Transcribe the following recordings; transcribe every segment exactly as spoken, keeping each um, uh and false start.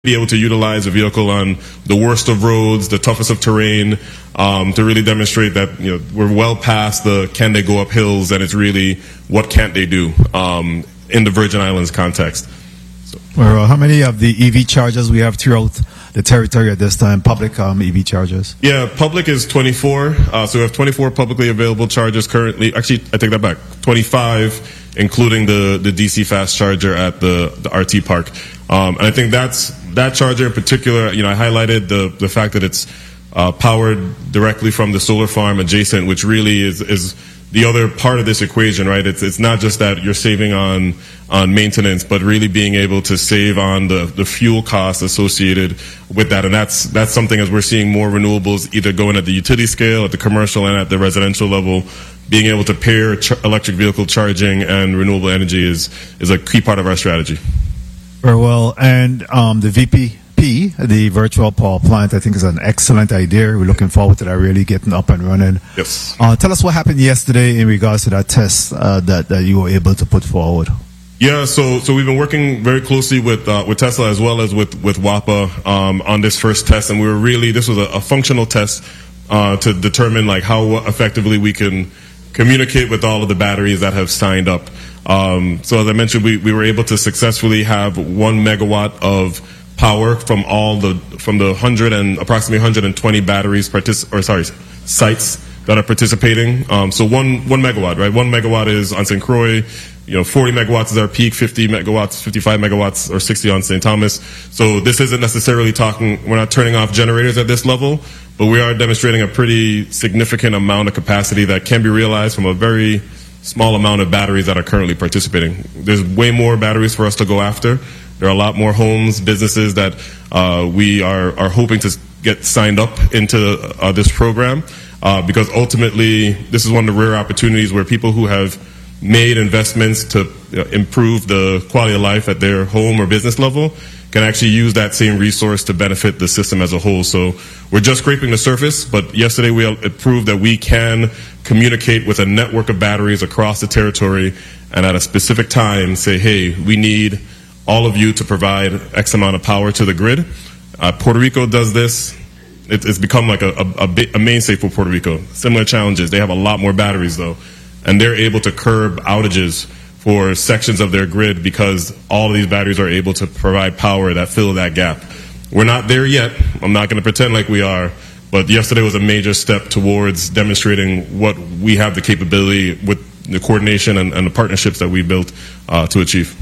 be able to utilize a vehicle on the worst of roads, the toughest of terrain, um, to really demonstrate that, you know, we're well past the can they go up hills, and it's really what can't they do um, in the Virgin Islands context. So. Well, how many of the E V chargers we have throughout the territory at this time, public um, E V chargers? Yeah, public is twenty-four. Uh, so we have twenty-four publicly available chargers currently. Actually, I take that back. twenty-five, including the, the D C fast charger at the, the R T park. Um, and I think that's that charger in particular. You know, I highlighted the the fact that it's uh, powered directly from the solar farm adjacent, which really is is the other part of this equation, right? It's it's not just that you're saving on on maintenance, but really being able to save on the, the fuel costs associated with that. And that's that's something, as we're seeing more renewables either going at the utility scale, at the commercial, and at the residential level, being able to pair ch- electric vehicle charging and renewable energy is is a key part of our strategy. Very well. And um, the V P P, the virtual power plant, I think is an excellent idea. We're looking forward to that really getting up and running. Yes. Uh, tell us what happened yesterday in regards to that test uh, that, that you were able to put forward. Yeah, so so we've been working very closely with uh, with Tesla as well as with with WAPA um, on this first test, and we were really this was a, a functional test uh, to determine like how effectively we can communicate with all of the batteries that have signed up. Um, so as I mentioned, we, we were able to successfully have one megawatt of power from all the from the hundred and approximately one hundred twenty batteries partic- or sorry sites that are participating. Um, so one one megawatt, right? One megawatt is on Saint Croix. You know, forty megawatts is our peak, fifty megawatts, fifty-five megawatts, or sixty on Saint Thomas. So this isn't necessarily talking, we're not turning off generators at this level, but we are demonstrating a pretty significant amount of capacity that can be realized from a very small amount of batteries that are currently participating. There's way more batteries for us to go after. There are a lot more homes, businesses that uh, we are, are hoping to get signed up into uh, this program, uh, because ultimately this is one of the rare opportunities where people who have made investments to you know, improve the quality of life at their home or business level can actually use that same resource to benefit the system as a whole. So we're just scraping the surface, but yesterday we it proved that we can communicate with a network of batteries across the territory and at a specific time say, hey, we need all of you to provide X amount of power to the grid. Uh, Puerto Rico does this. It, it's become like a, a, a, a mainstay for Puerto Rico. Similar challenges. They have a lot more batteries though, and they're able to curb outages for sections of their grid because all of these batteries are able to provide power that fill that gap. We're not there yet. I'm not going to pretend like we are, but yesterday was a major step towards demonstrating what we have the capability with the coordination and, and the partnerships that we built uh, to achieve.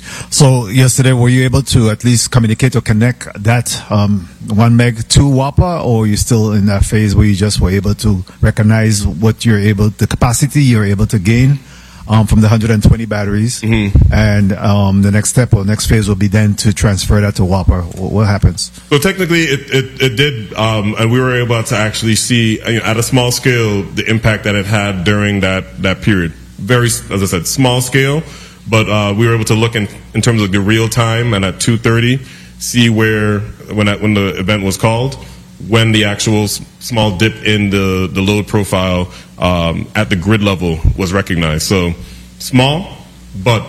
So yesterday, were you able to at least communicate or connect that um, one meg to WAPA, or are you still in that phase where you just were able to recognize what you're able, the capacity you're able to gain um, from the one hundred twenty batteries, mm-hmm. and um, the next step or next phase will be then to transfer that to WAPA? What, what happens? So technically, it it, it did, um, and we were able to actually see you know, at a small scale the impact that it had during that that period. Very, as I said, small scale. But uh, we were able to look in, in terms of the real time, and at two thirty, see where when that, when the event was called, when the actual s- small dip in the, the load profile um, at the grid level was recognized. So small, but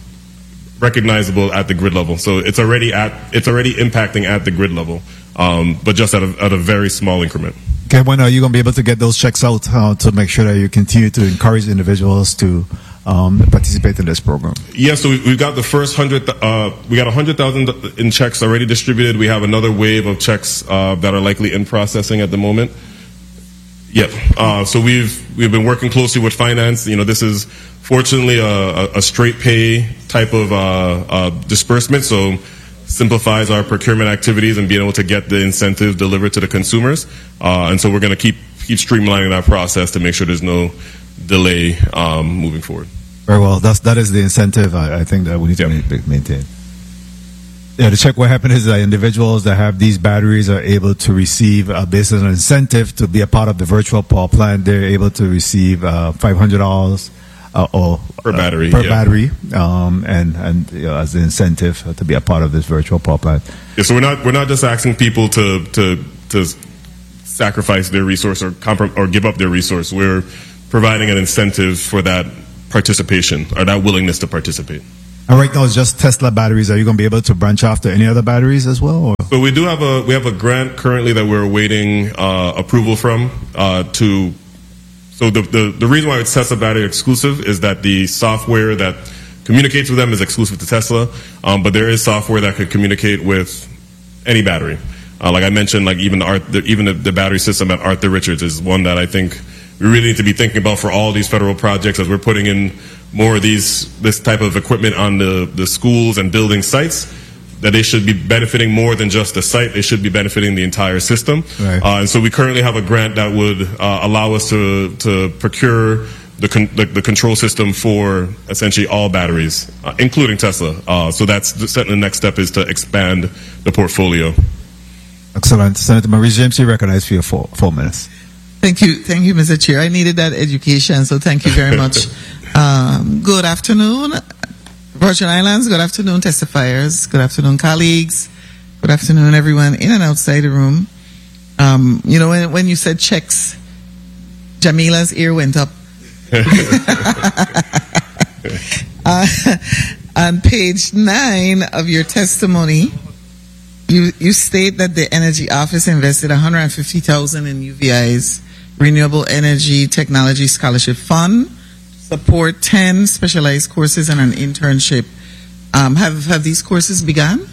recognizable at the grid level. So it's already at it's already impacting at the grid level, um, but just at a, at a very small increment. Okay, when are you going to be able to get those checks out uh, to make sure that you continue to encourage individuals to um, participate in this program? Yeah, so we, we've got the first hundred. Uh, we got a hundred thousand in checks already distributed. We have another wave of checks uh, that are likely in processing at the moment. Yep. Uh, so we've we've been working closely with finance. You know, this is fortunately a, a, a straight pay type of uh, uh, disbursement. So simplifies our procurement activities and being able to get the incentives delivered to the consumers. Uh, and so we're going to keep keep streamlining that process to make sure there's no delay um, moving forward. Very well. That's, that is the incentive I, I think that we need to yep. maintain. Yeah, the check what happened is that individuals that have these batteries are able to receive, uh, based on an incentive to be a part of the virtual power plant, they're able to receive uh, five hundred dollars Uh, or, per battery, uh, per yeah. battery, um, and and you know, as an incentive to be a part of this virtual power plant. Yeah, so we're not we're not just asking people to to to sacrifice their resource or comprom- or give up their resource. We're providing an incentive for that participation or that willingness to participate. And right now it's just Tesla batteries. Are you going to be able to branch off to any other batteries as well? Or? So we do have a we have a grant currently that we're awaiting uh, approval from uh, to. So the, the the reason why it's Tesla battery exclusive is that the software that communicates with them is exclusive to Tesla, um, but there is software that could communicate with any battery. Uh, like I mentioned, like even the, Art, the even the, the battery system at Arthur Richards is one that I think we really need to be thinking about for all these federal projects as we're putting in more of these this type of equipment on the, the schools and building sites, that they should be benefiting more than just the site. They should be benefiting the entire system. Right. Uh, and so we currently have a grant that would uh, allow us to, to procure the, con the, the control system for essentially all batteries, uh, including Tesla. Uh, so that's certainly the next step is to expand the portfolio. Excellent. Senator Maurice James, you recognized for your four, four minutes. Thank you. Thank you, Mister Chair. I needed that education, so thank you very much. um, good afternoon, Virgin Islands. Good afternoon, testifiers. Good afternoon, colleagues. Good afternoon, everyone in and outside the room. Um, you know, when, when you said checks, Jamila's ear went up. uh, on page nine of your testimony, you, you state that the Energy Office invested one hundred fifty thousand dollars in U V I's Renewable Energy Technology Scholarship Fund, support ten specialized courses and an internship. Um, have, have these courses begun?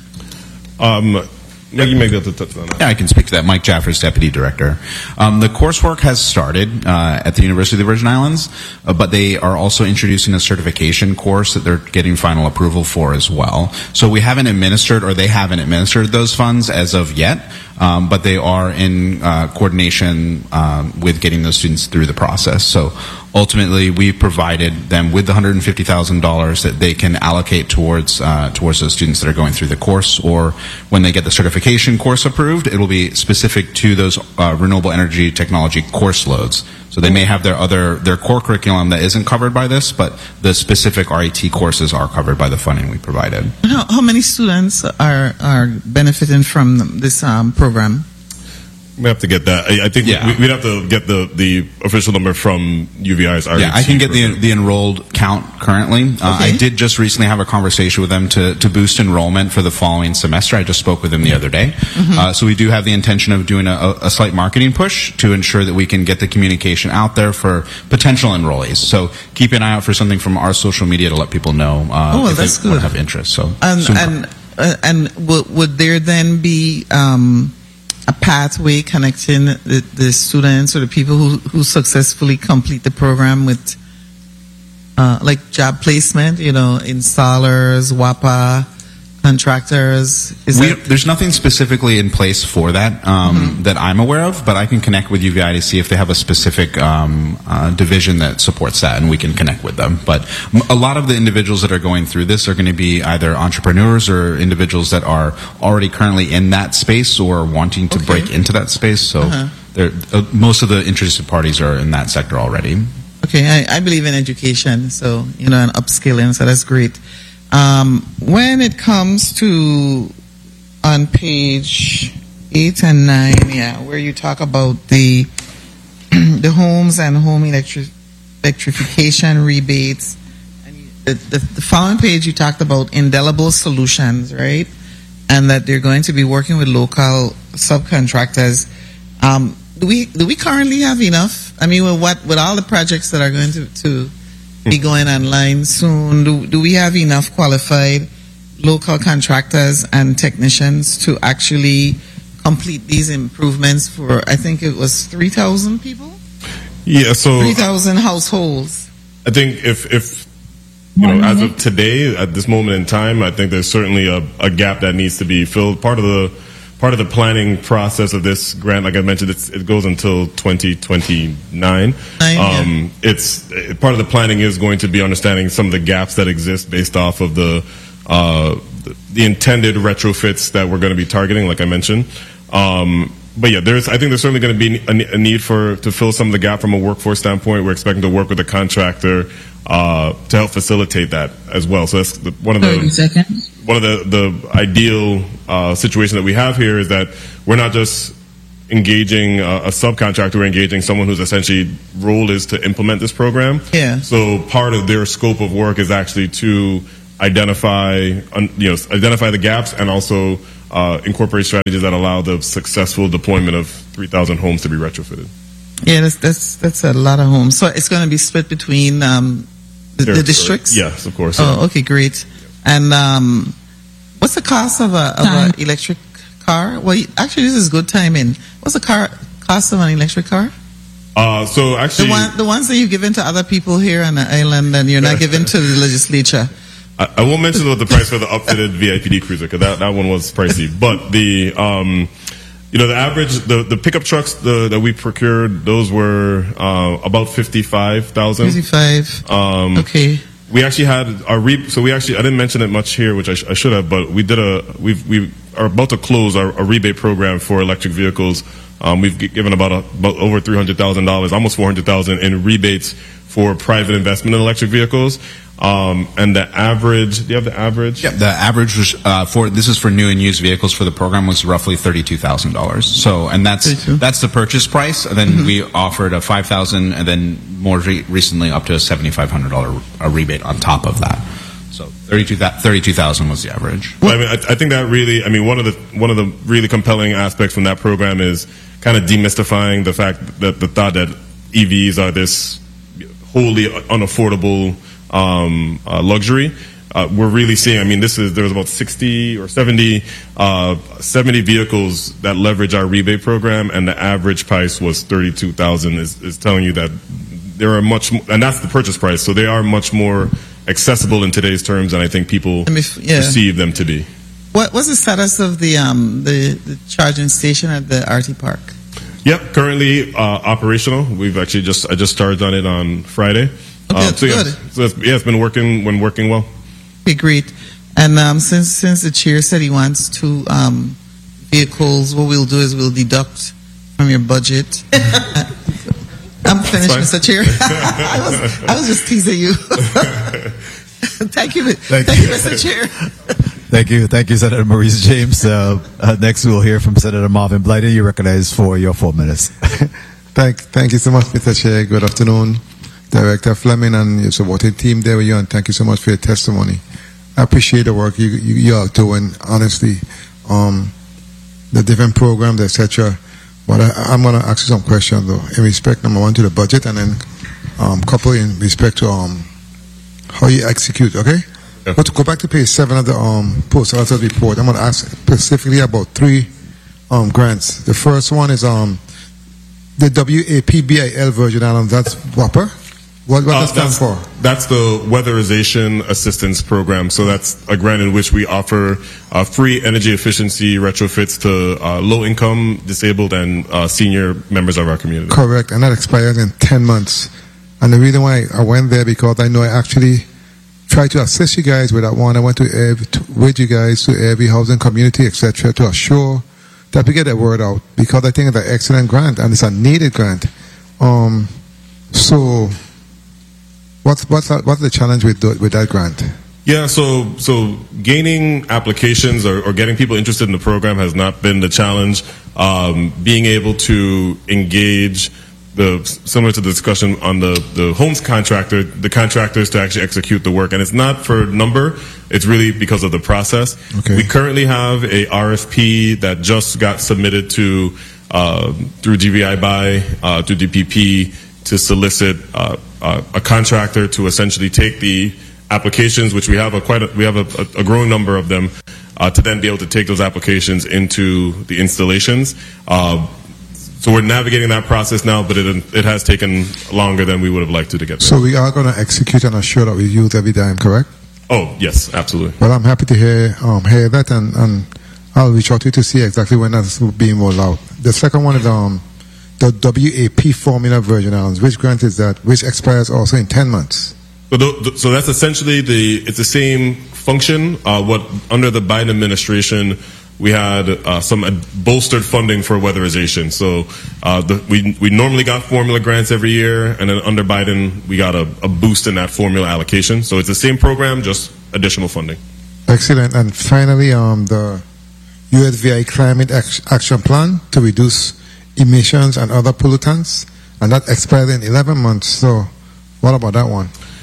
Um, you make that the touch on that. Yeah, I can speak to that. Mike Jaffers, Deputy Director. Um, the coursework has started uh, at the University of the Virgin Islands, uh, but they are also introducing a certification course that they're getting final approval for as well. So we haven't administered, or they haven't administered those funds as of yet, um, but they are in uh, coordination um, with getting those students through the process. So ultimately, we provided them with the one hundred fifty thousand dollars that they can allocate towards uh, towards those students that are going through the course, or when they get the certification course approved, it will be specific to those uh, renewable energy technology course loads. So they may have their other their core curriculum that isn't covered by this, but the specific R E T courses are covered by the funding we provided. How, how many students are are benefiting from this um, program? We have to get that. I, I think Yeah. we, we'd have to get the, the official number from U V I's R E T. Yeah, I can get the program. the enrolled count currently. Uh, Okay. I did just recently have a conversation with them to, to boost enrollment for the following semester. I just spoke with them the other day. Mm-hmm. Uh, so we do have the intention of doing a, a slight marketing push to ensure that we can get the communication out there for potential enrollees. So keep an eye out for something from our social media to let people know uh, Oh, well, if that's they want good. to have interest. So And soon and uh, and w- would there then be um, a pathway connecting the, the students or the people who, who successfully complete the program with uh, like job placement, you know, installers, W A P A, contractors? Is We, that, there's nothing specifically in place for that um, Mm-hmm. that I'm aware of, but I can connect with U V I to see if they have a specific um, uh, division that supports that, and we can connect with them. But m- a lot of the individuals that are going through this are going to be either entrepreneurs or individuals that are already currently in that space or wanting to Okay. break into that space. So Uh-huh. they're- uh, most of the interested parties are in that sector already. okay, I, I believe in education, so, you know, and upskilling, so that's great. Um, when it comes to on page eight and nine, yeah, where you talk about the the homes and home electric, electrification rebates, and you, the, the, the following page you talked about indelible solutions, right? And that they're going to be working with local subcontractors. Um, do we do we currently have enough? I mean, with what with all the projects that are going to to be going online soon, do, do we have enough qualified local contractors and technicians to actually complete these improvements for, I think it was three thousand people? Yeah, so three thousand households. I think if, if you know, as of today, at this moment in time, I think there's certainly a, a gap that needs to be filled. Part of the part of the planning process of this grant, like I mentioned, it's, it goes until twenty twenty-nine. Nine, yeah. Um, it's it- part of the planning is going to be understanding some of the gaps that exist based off of the uh, the, the intended retrofits that we're going to be targeting, like I mentioned. Um, but yeah, there's I think there's certainly going to be a, a need for to fill some of the gap from a workforce standpoint. We're expecting to work with a contractor uh, to help facilitate that as well. So that's the, one of the thirty seconds. one of the, the ideal uh, situation that we have here is that we're not just engaging a, a subcontractor, we're engaging someone whose essentially role is to implement this program. Yeah. So part of their scope of work is actually to identify, un, you know, identify the gaps and also uh, incorporate strategies that allow the successful deployment of three thousand homes to be retrofitted. Yeah, that's that's, that's a lot of homes. So it's going to be split between um, the, the districts? Yes, of course. Oh, yeah. okay, great. And um, what's the cost of a of an electric car? Well, actually, this is good timing. What's the car cost of an electric car? Uh, so actually, the, one, the ones that you've given to other people here on the island and you're not giving to the legislature. I, I won't mention the price for the upfitted V I P D cruiser because that, that one was pricey. But the um, you know the average the, the pickup trucks the, that we procured, those were uh, about fifty-five thousand. Fifty-five. Um, okay. We actually had our re- so we actually I didn't mention it much here, which I, sh- I should have, but we did a we've we are about to close our, a rebate program for electric vehicles. Um, we've g- given about, a, about over three hundred thousand dollars, almost four hundred thousand dollars in rebates for private investment in electric vehicles. Um, and the average, do you have the average? Yeah, the average was, uh, for, this is for new and used vehicles for the program, was roughly thirty-two thousand dollars. So, and that's, thirty-two that's the purchase price. And then mm-hmm. we offered a five thousand dollars and then more re- recently up to a seven thousand five hundred dollars a rebate on top of that. So thirty-two thousand was the average. Well, I mean, I, I think that really, I mean, one of the, one of the really compelling aspects from that program is kind of demystifying the fact that the thought that E Vs are this wholly unaffordable um, uh, luxury. Uh, we're really seeing, I mean, this is, there was about sixty or seventy, uh, seventy vehicles that leverage our rebate program, and the average price was thirty-two thousand dollars, is, is telling you that there are much, and that's the purchase price, so they are much more accessible in today's terms than I think people if, yeah. perceive them to be. What what's the status of the um the, the charging station at the R T Park? Yep, currently uh, operational. We've actually just I just charged on it on Friday. Okay, um, so good. Yeah, so it's, yeah, it's been working when working well. Okay, great. And um, since since the chair said he wants two um, vehicles, what we'll do is we'll deduct from your budget. I'm finished, Mister Chair. I was I was just teasing you. Thank you, thank, thank you, Mister Chair. Thank you, thank you, Senator Maurice James. Uh, uh, next, we'll hear from Senator Marvin Blighty. You're recognized for your four minutes. thank, thank you so much, Mister Chair. Good afternoon, Director Fleming and your supporting team there with you, and thank you so much for your testimony. I appreciate the work you you, you are doing. Honestly, um, the different programs, et cetera. But I, I'm going to ask you some questions, though, in respect, number one, to the budget, and then um, couple in respect to um, how you execute, okay? Yeah. But to go back to page seven of the um, post-election report, I'm going to ask specifically about three um, grants. The first one is um, the W A P B I L Virgin Islands. That's WAPA. What, what uh, does that stand for? That's the Weatherization Assistance Program. So that's a grant in which we offer uh, free energy efficiency retrofits to uh, low-income, disabled, and uh, senior members of our community. Correct, and that expires in ten months. And the reason why I went there, because I know I actually tried to assist you guys with that one. I went to, every, to with you guys to every housing community, et cetera, to assure that we get that word out, because I think it's an excellent grant and it's a needed grant. Um, so... What's what's that, what's the challenge with with that grant? Yeah, so so gaining applications or, or getting people interested in the program has not been the challenge. Um, being able to engage the similar to the discussion on the the homes contractor, the contractors to actually execute the work, and it's not for number. It's really because of the process. Okay. We currently have a R F P that just got submitted to uh, through G V I B I uh, through D P P to solicit uh, uh, a contractor to essentially take the applications, which we have a quite a, we have a, a growing number of them, uh, to then be able to take those applications into the installations. Uh, so we're navigating that process now, but it it has taken longer than we would have liked to, to get there. So we are going to execute and assure that we use every dime, correct? Oh yes, absolutely. Well, I'm happy to hear um, hear that, and, and I'll reach out to you to see exactly when that's being rolled out. The second one is um. the W A P Formula Virgin Islands. Which grant is that? Which expires also in ten months. So, th- so that's essentially the it's the same function. Uh, what under the Biden administration we had uh, some bolstered funding for weatherization. So uh, the, we we normally got formula grants every year, and then under Biden we got a, a boost in that formula allocation. So it's the same program, just additional funding. Excellent. And finally, um, the U S V I Climate Action Plan to reduce emissions and other pollutants, and that expired in eleven months. So what about that one?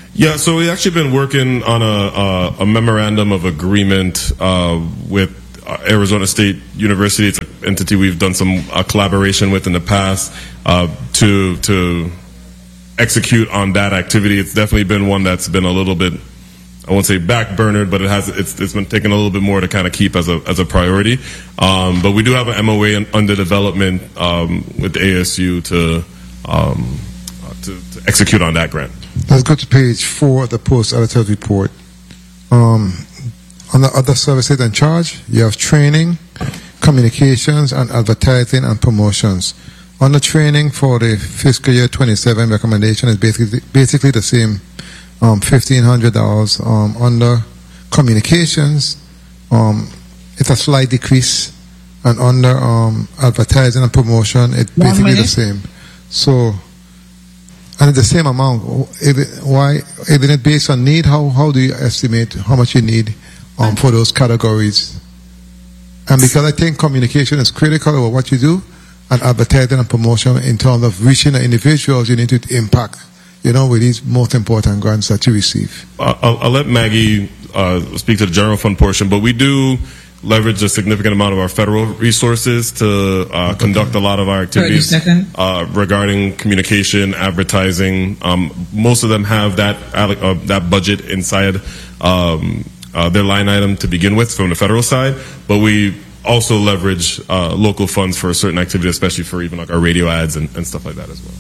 Yeah, so we've actually been working on a, a, a memorandum of agreement uh, with Arizona State University. It's an entity we've done some uh, collaboration with in the past uh, to to execute on that activity. It's definitely been one that's been a little bit, I won't say backburnered, but it has it's it's been taken a little bit more to kind of keep as a as a priority. Um, but we do have an M O A in, under development um, with the A S U to, um, uh, to to execute on that grant. Let's go to page four of the post-edited report. Um, on the other services in charge, you have training, communications, and advertising and promotions. On the training for the fiscal year twenty-seven recommendation is basically basically the same, um, fifteen hundred dollars. Um, under communications, um, it's a slight decrease, and under um, advertising and promotion, it's basically the same. So, and it's the same amount. Is it, why isn't it based on need? How how do you estimate how much you need um, for those categories? And because I think communication is critical of what you do, and advertising and promotion in terms of reaching the individuals you need to impact, you know, with these most important grants that you receive. Uh, I'll, I'll let Maggie uh, speak to the general fund portion, but we do leverage a significant amount of our federal resources to uh, conduct a lot of our activities uh, regarding communication, advertising. Um, most of them have that uh, that budget inside um, uh, their line item to begin with from the federal side, but we also leverage uh, local funds for a certain activity, especially for even like our radio ads and, and stuff like that as well.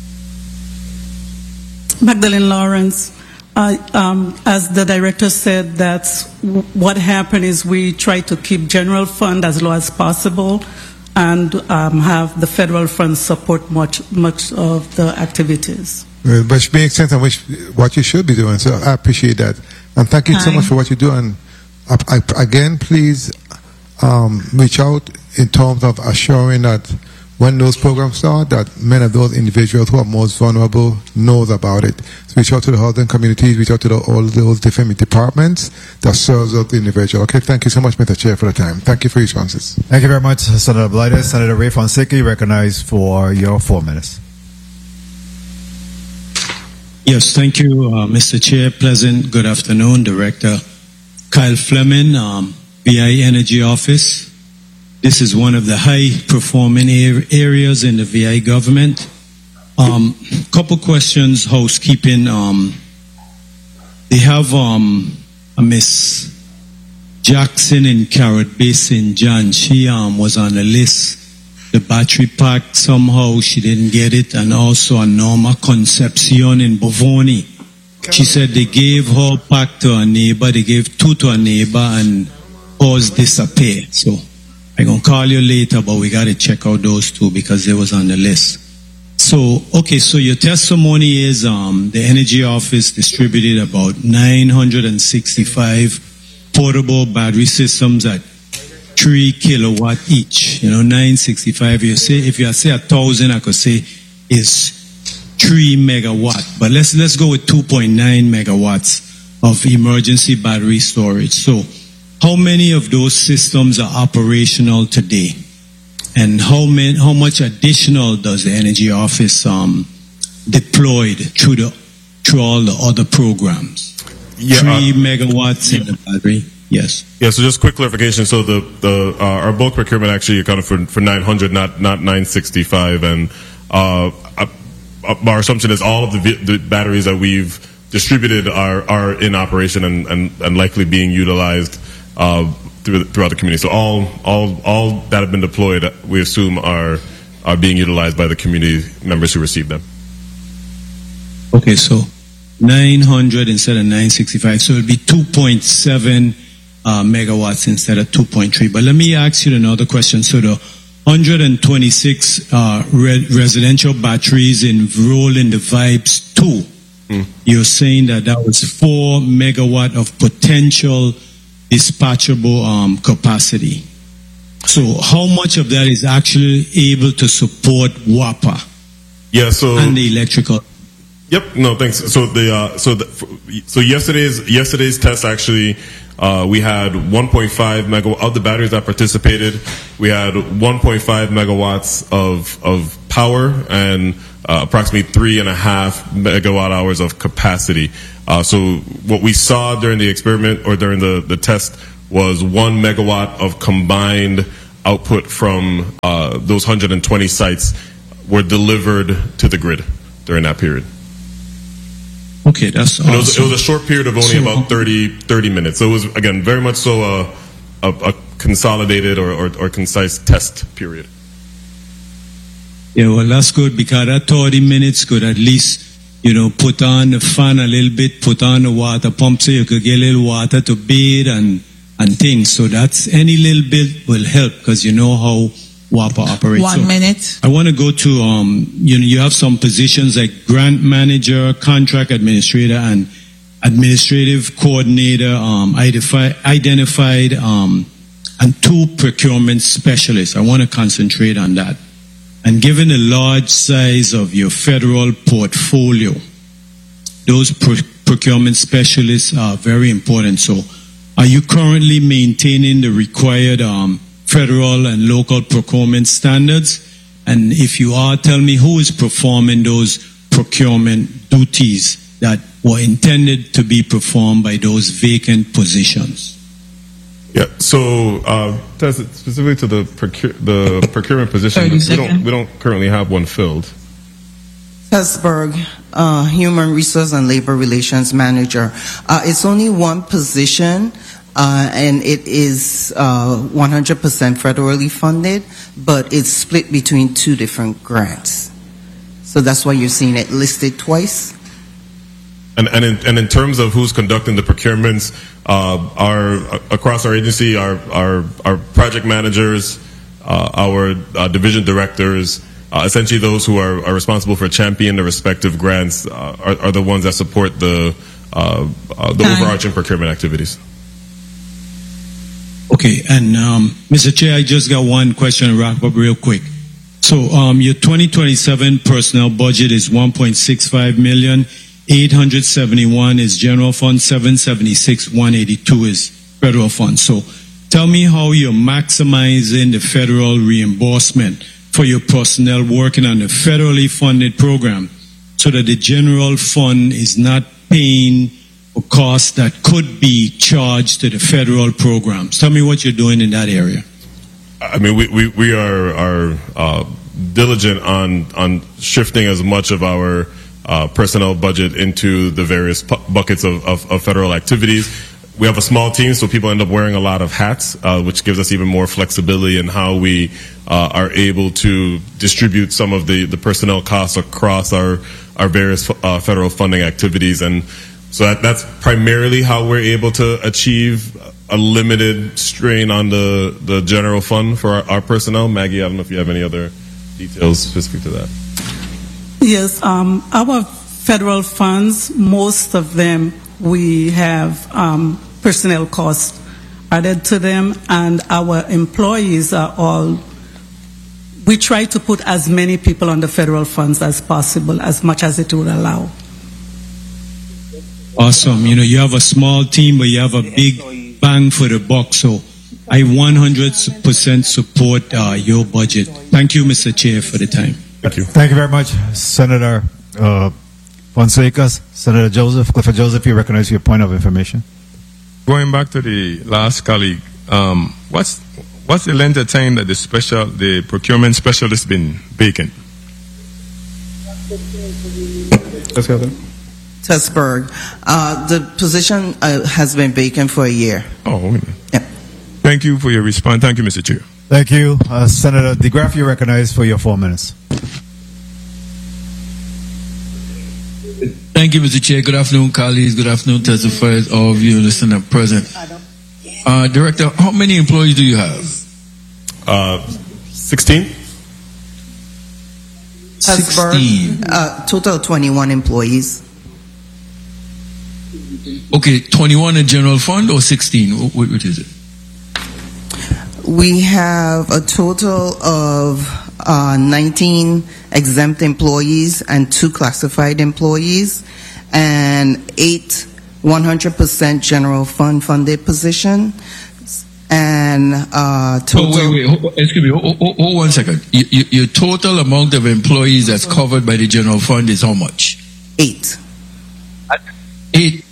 Magdalene Lawrence, uh, um, as the director said, that's w- what happened is we try to keep general fund as low as possible and um, have the federal funds support much much of the activities. Well, which makes sense and which what you should be doing. So I appreciate that, and thank you Hi. so much for what you do. And I, I, again, please. Um, reach out in terms of assuring that when those programs start, that many of those individuals who are most vulnerable knows about it. So reach out to the housing communities, reach out to the, all those different departments that serves out the individual. Okay, thank you so much, Mister Chair, for the time. Thank you for your responses. Thank you very much, Senator Blighter. Senator Ray Fonseca, you recognized for your four minutes. Yes, thank you, uh, Mister Chair. Pleasant good afternoon, Director Kyle Fleming. Um, V I Energy Office. This is one of the high-performing areas in the V I government. Um, couple questions, housekeeping. Um, they have um, a Miss Jackson in Carrot Basin, John. She um, was on the list. The battery pack, somehow she didn't get it. And also a Norma Concepcion in Bovoni. She said they gave her pack to a neighbor. They gave two to a neighbor and cause disappear. So I'm going to call you later, but we got to check out those two because they was on the list. So, okay, so your testimony is um, the Energy Office distributed about nine hundred sixty-five portable battery systems at three kilowatt each. You know, nine sixty-five. You say, if you say a thousand, I could say is three megawatt. But let's, let's go with two point nine megawatts of emergency battery storage. So, how many of those systems are operational today? And how many, how much additional does the Energy Office um, deployed through the through all the other programs? Yeah, Three uh, megawatts in the battery. Yes. Yeah. So just quick clarification. So the the uh, our bulk procurement actually accounted for for nine hundred, not not nine sixty-five, and uh, uh, our assumption is all of the, the batteries that we've distributed are are in operation and and, and likely being utilized Uh, through, throughout the community. So all, all, all that have been deployed, we assume are, are being utilized by the community members who receive them. Okay, so nine hundred instead of nine sixty-five. So it would be two point seven uh, megawatts instead of two point three. But let me ask you another question. So the one hundred twenty-six uh, re- residential batteries enrolled in the Vibes two, mm. you're saying that that was four megawatt of potential dispatchable um, capacity. So how much of that is actually able to support WAPA? Yeah, so and the electrical. Yep. No, thanks. So the uh, so the, so yesterday's yesterday's test actually uh, we had one point five megawatt of the batteries that participated. We had one point five megawatts of of power and uh, approximately three and a half megawatt hours of capacity. Uh, so what we saw during the experiment or during the, the test was one megawatt of combined output from uh, those one hundred twenty sites were delivered to the grid during that period. Okay, that's awesome. It was, it was a short period of only So- about thirty, thirty minutes. So it was, again, very much so a, a, a consolidated or, or, or concise test period. Yeah, well, that's good because that thirty minutes could at least, you know, put on the fan a little bit, put on the water pump so you could get a little water to bathe and, and things. So that's any little bit will help because you know how WAPA operates. One So minute. I want to go to, um, you know, you have some positions like grant manager, contract administrator, and administrative coordinator, um, identified, identified um, and two procurement specialists. I want to concentrate on that. And given the large size of your federal portfolio, those pro- procurement specialists are very important. So are you currently maintaining the required um, federal and local procurement standards? And if you are, tell me who is performing those procurement duties that were intended to be performed by those vacant positions. Yeah. So, uh, Tess, specifically to the procure, the procurement position, thirty we seconds. don't we don't currently have one filled. Hesberg, uh, Human Resource and Labor Relations Manager. Uh, it's only one position, uh, and it is uh, one hundred percent federally funded, but it's split between two different grants. So that's why you're seeing it listed twice. And and in, and in terms of who's conducting the procurements, uh, our across our agency, our our, our project managers, uh, our uh, division directors, uh, essentially those who are, are responsible for championing the respective grants, uh, are, are the ones that support the uh, uh, the Time. overarching procurement activities. Okay, and um, Mister Chair, I just got one question to wrap up real quick. So um, your twenty twenty-seven personnel budget is one point six five million. eight hundred seventy-one is general fund, seven seventy-six, one eighty-two is federal fund. So tell me how you're maximizing the federal reimbursement for your personnel working on the federally funded program so that the general fund is not paying for costs that could be charged to the federal programs. Tell me what you're doing in that area. I mean, we, we, we are, are uh, diligent on, on shifting as much of our uh, personnel budget into the various pu- buckets of, of, of federal activities. We have a small team, so people end up wearing a lot of hats, uh, which gives us even more flexibility in how we uh, are able to distribute some of the, the personnel costs across our, our various uh, federal funding activities. And so that, that's primarily how we're able to achieve a limited strain on the, the general fund for our, our personnel. Maggie, I don't know if you have any other details specific to that. Yes, um, our federal funds, most of them, we have um, personnel costs added to them, and our employees are all, we try to put as many people on the federal funds as possible, as much as it would allow. Awesome. You know, you have a small team, but you have a big bang for the buck. So I one hundred percent support uh, your budget. Thank you, Mister Chair, for the time. Thank you. Thank you very much, Senator uh, Fonseca. Senator Joseph, Clifford Joseph, you recognize your point of information. Going back to the last colleague, um, what's what's the length of time that the special, the procurement specialist been vacant? Let's go there. Tessberg, uh, the position uh, has been vacant for a year. Oh, okay. Yeah. Thank you for your response. Thank you, Mister Chair. Thank you. Uh, Senator DeGraff, you recognize for your four minutes. Thank you, Mister Chair. Good afternoon, colleagues. Good afternoon, testifiers, all of you listening and present. Uh, Director, how many employees do you have? Uh, sixteen? Tessberg, uh, total twenty-one employees. Okay, twenty-one in general fund or sixteen? What, what is it? We have a total of uh, nineteen exempt employees and two classified employees, and eight one hundred percent general fund funded position, and uh, total. Oh, wait, wait, hold, excuse me, hold, hold, hold one second. You, you, your total amount of employees that's covered by the general fund is how much? Eight. Eight.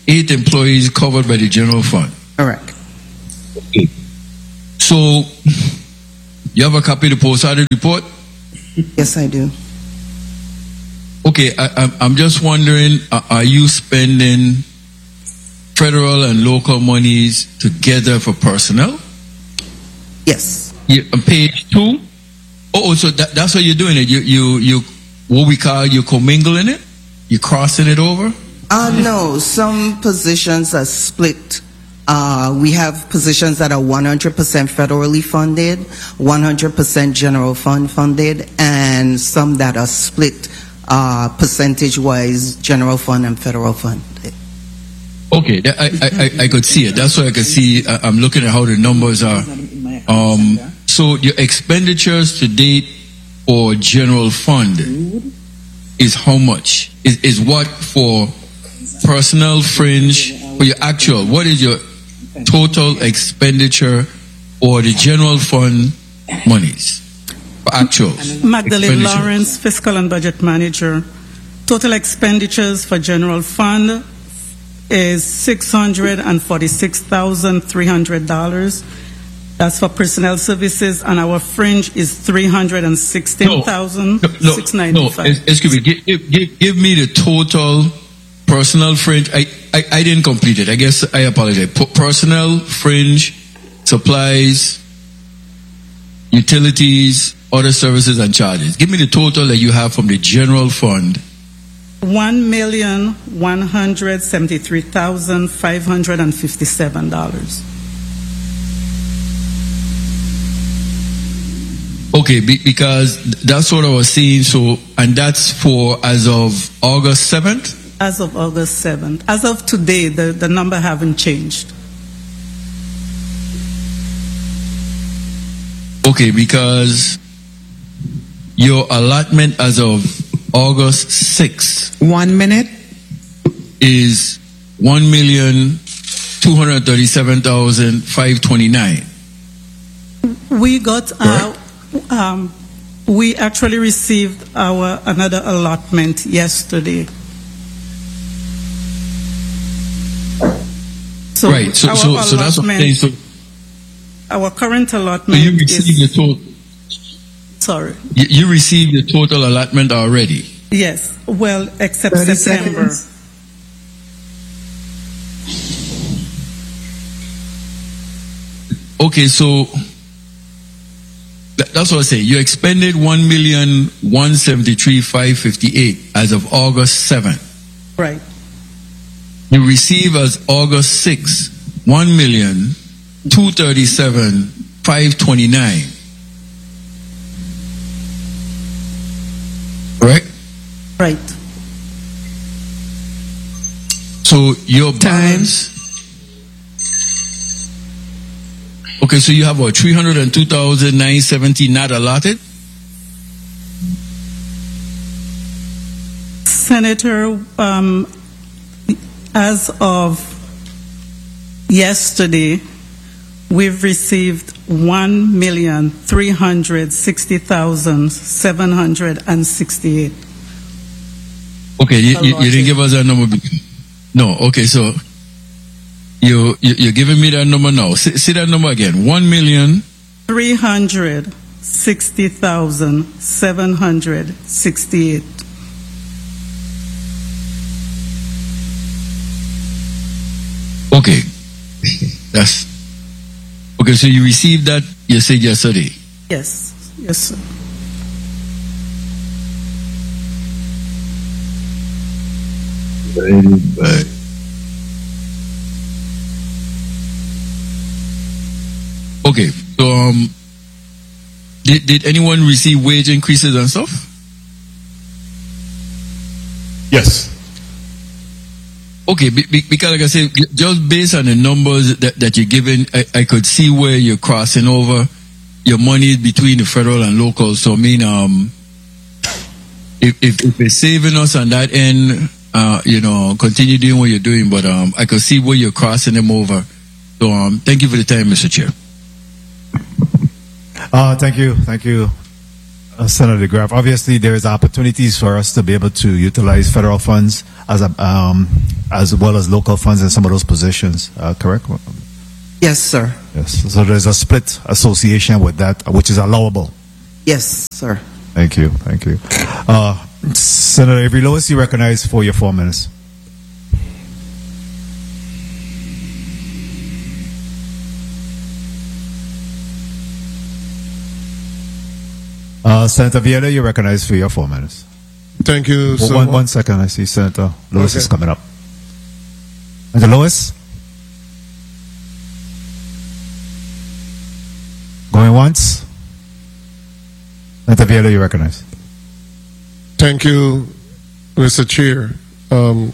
eight employees covered by the general fund. Correct. Okay. So, you have a copy of the post-audit report? Yes, I do. Okay, I, I'm- I'm just wondering, uh, are you spending federal and local monies together for personnel? Yes. You, on page two? Oh, so that, that's how you're doing it. You, you, you, what we call you commingling it? You crossing it over? Uh, no, some positions are split. Uh, we have positions that are one hundred percent federally funded, one hundred percent general fund funded, and some that are split uh, percentage-wise, general fund and federal fund. Okay, that, I, I, I, I could see it. That's why I could see. I, I'm looking at how the numbers are. Um, so your expenditures to date for general fund is how much? Is, is what for personnel fringe for your actual? What is your total expenditure for the general fund monies for actual? Magdalene expenditures? Lawrence, Fiscal and Budget Manager. Total expenditures for general fund is six hundred forty-six thousand three hundred dollars. That's for personnel services, and our fringe is three hundred sixteen thousand six hundred ninety-five. No, no, excuse me. Give, give, give, give me the total personal fringe. I, I, I didn't complete it. I guess I apologize. P- personnel fringe, supplies, utilities, other services and charges. Give me the total that you have from the general fund. One million one hundred seventy-three thousand five hundred and fifty-seven dollars. Okay, be, because that's what I was seeing. So, and that's for as of August seventh. As of August seventh. As of today, the, the number haven't changed. Okay, because your allotment as of August sixth. One minute. Is one million two hundred thirty-seven thousand five twenty-nine. We got uh, um, we actually received our another allotment yesterday. So right. So, our so, so that's what I'm saying. So, our current so allotment you received is the total. sorry. You, you received the total allotment already. Yes. Well, except thirty September. seconds. Okay, so that- that's what I say. You expended one million one seventy three five fifty eight as of August seventh. Right. You receive as August sixth one million two thirty seven five twenty nine. Correct? Right. So your balance. Okay, so you have what, three hundred two thousand nine hundred seventy not allotted? Senator, um, as of yesterday, we've received one million three hundred sixty thousand seven hundred sixty-eight. Okay, you, you, you didn't give us that number. be- No, okay, so you, you, you're giving me that number now. See, see that number again. one million. three hundred sixty thousand seven hundred sixty-eight. Okay. That's, okay, so you received that, you said yesterday. Yes. Yes, sir. Okay, so um, did, did anyone receive wage increases and stuff? Yes. Okay, be, be, because like I said, just based on the numbers that, that you're giving, I, I could see where you're crossing over your money between the federal and local. So I mean, um, if, if, if it's saving us on that end, uh, you know, continue doing what you're doing, but um, I could see where you're crossing them over. So um, thank you for the time, Mister Chair. Uh, thank you, thank you, uh, Senator DeGraff. Obviously, there is opportunities for us to be able to utilize federal funds as a, um, as well as local funds in some of those positions, uh, correct? Yes, sir. Yes. So there's a split association with that, which is allowable. Yes, sir. Thank you. Thank you. Uh, Senator Avery Lewis, you recognize for your four minutes. Uh, Senator Vieira, you recognize for your four minutes. Thank you Well, so one, much. one second, I see Senator Lewis Okay. is coming up. Senator Lewis? Going once? Senator Vieira, you recognize. Thank you, Mister Chair. Um,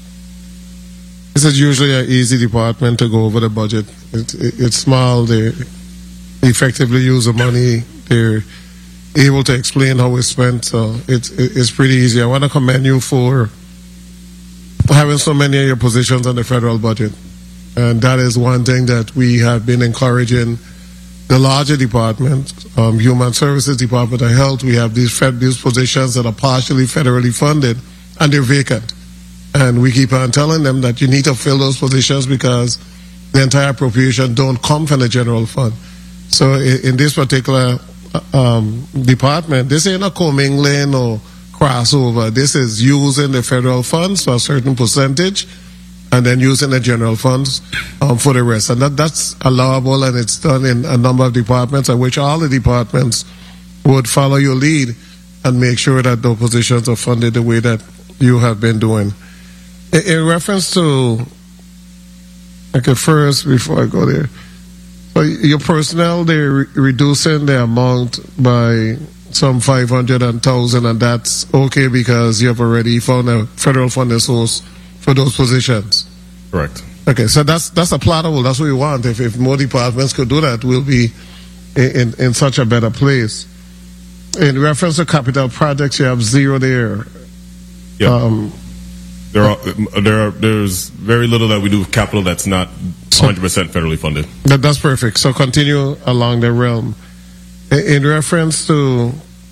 this is usually an easy department to go over the budget. It, it, it's small. They effectively use the money. They're able to explain how it's spent. So it's it's pretty easy. I want to commend you for having so many of your positions on the federal budget, and that is one thing that we have been encouraging. The larger department, um, Human Services Department of Health, we have these fed, these positions that are partially federally funded and they're vacant. And we keep on telling them that you need to fill those positions because the entire appropriation don't come from the general fund. So in, in this particular um, department, this ain't a commingling or crossover. This is using the federal funds for a certain percentage and then using the general funds um, for the rest. And that, that's allowable, and it's done in a number of departments, at which all the departments would follow your lead and make sure that those positions are funded the way that you have been doing. In, in reference to, okay, first, before I go there, so your personnel, they're re- reducing the amount by some five hundred thousand, and that's okay because you have already found a federal funding source for those positions. Correct. Okay, so that's that's applaudable. That's what we want. If if more departments could do that, we'll be in, in, in such a better place. In reference to capital projects, you have zero there. Yeah. Um, there are there are there's very little that we do with capital that's not one hundred percent federally funded. that, that's perfect. So continue along the realm. In, in reference to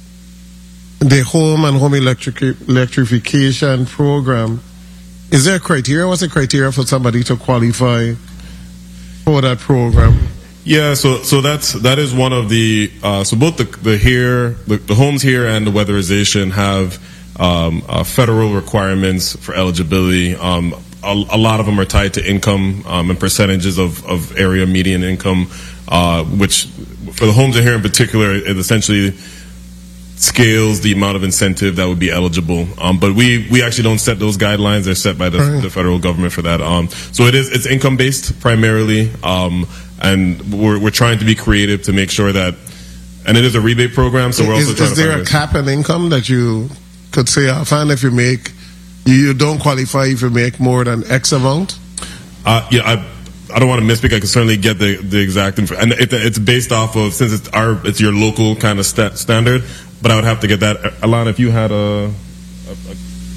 the home and home electric, electrification program, is there a criteria? What's the criteria for somebody to qualify for that program? Yeah, so so that's that is one of the uh, so both the the here the, the homes here and the weatherization have um, uh, federal requirements for eligibility. Um, a, a lot of them are tied to income um, and percentages of, of area median income, uh, which for the homes in here in particular, it essentially scales the amount of incentive that would be eligible. Um, but we, we actually don't set those guidelines. They're set by the, Right. the federal government for that. Um, so it is, it's income based primarily. Um, and we're, we're trying to be creative to make sure that, and it is a rebate program. So we're Is, also trying is to there find a ways- cap in income that you could say, I find if you make, you, you don't qualify if you make more than X amount? Uh, yeah, I, I don't want to misspeak. I can certainly get the, the exact info, and it, it's based off of, since it's our, it's your local kind of sta- standard. But I would have to get that. Alana, if you had a, a, a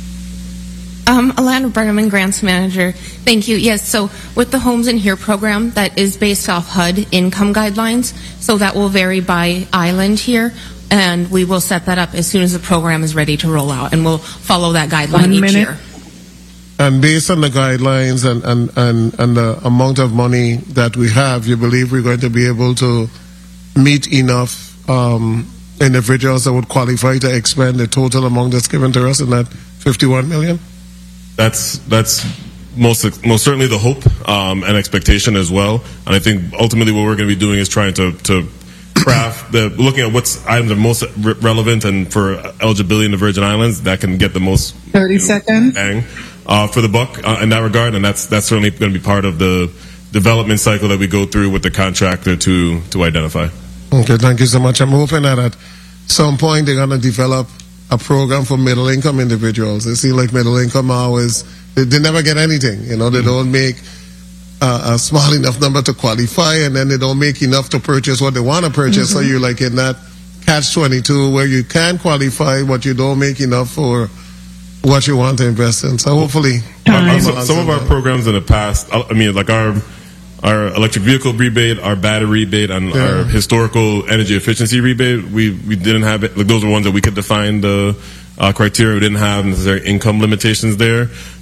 Um, Alana Brenneman, Grants Manager. Thank you. Yes, so with the Homes in Here program, that is based off H U D income guidelines. So that will vary by island here, and we will set that up as soon as the program is ready to roll out, and we'll follow that guideline One each minute. year. And based on the guidelines and, and, and, and the amount of money that we have, you believe we're going to be able to meet enough um, individuals that would qualify to expend the total amount that's given to us in that fifty-one million? that's that's most most certainly the hope um, and expectation as well. And I think ultimately what we're going to be doing is trying to to craft the looking at what's items are most re- relevant and for eligibility in the Virgin Islands that can get the most thirty seconds. bang uh, for the buck uh, in that regard. And that's that's certainly going to be part of the development cycle that we go through with the contractor to to identify. Okay, thank you so much. I'm hoping that at some point they're going to develop a program for middle income individuals. They see like middle income always, they, they never get anything. You know, they don't make uh, a small enough number to qualify, and then they don't make enough to purchase what they want to purchase. Mm-hmm. So you're like in that catch twenty-two where you can qualify, but you don't make enough for what you want to invest in. So hopefully, Uh, some, some of our programs in the past, I mean, like our our electric vehicle rebate, our battery rebate, and Yeah. our historical energy efficiency rebate, we we didn't have it. Like those were ones that we could define the uh, criteria. We didn't have necessary income limitations there.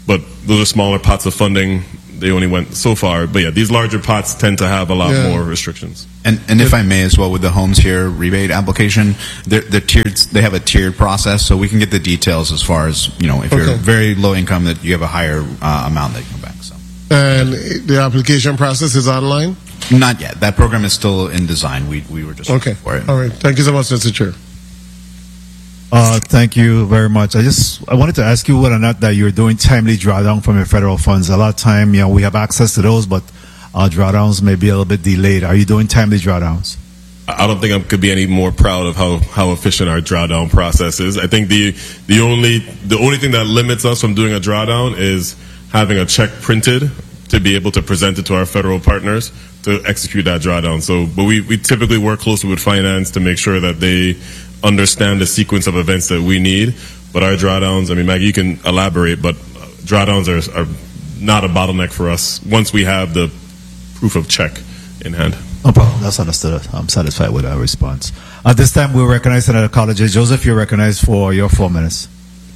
but those are smaller pots of funding. They only went so far. But yeah, these larger pots tend to have a lot Yeah. more restrictions. And, and if I may as well, with the Homes Here rebate application, they're, they're tiered, they have a tiered process, so we can get the details as far as, you know, if you're Okay. very low income, that you have a higher uh, amount that you come back. So And the application process is online? not yet. That program is still in design. We we were just Okay. looking for it. All right. Thank you so much, Mister Chair. Uh, thank you very much. I just I wanted to ask you whether or not that you're doing timely drawdown from your federal funds. A lot of time, you know, we have access to those, but uh, drawdowns may be a little bit delayed. Are you doing timely drawdowns? I don't think I could be any more proud of how, how efficient our drawdown process is. I think the the only the only thing that limits us from doing a drawdown is having a check printed to be able to present it to our federal partners to execute that drawdown. So, but we, we typically work closely with finance to make sure that they understand the sequence of events that we need. But our drawdowns, I mean, Maggie, you can elaborate, but drawdowns are, are not a bottleneck for us once we have the proof of check in hand. No problem. That's understood. I'm satisfied with our response. At this time, we'll recognize another colleges. Joseph, you're recognized for your four minutes.